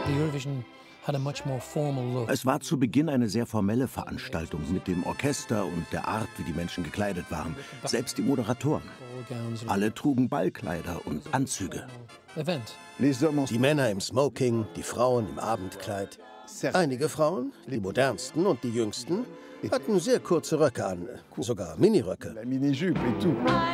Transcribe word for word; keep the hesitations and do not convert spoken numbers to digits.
Es war zu Beginn eine sehr formelle Veranstaltung mit dem Orchester und der Art, wie die Menschen gekleidet waren, selbst die Moderatoren. Alle trugen Ballkleider und Anzüge. Die Männer im Smoking, die Frauen im Abendkleid. Einige Frauen, die modernsten und die jüngsten, hatten sehr kurze Röcke an, sogar Miniröcke.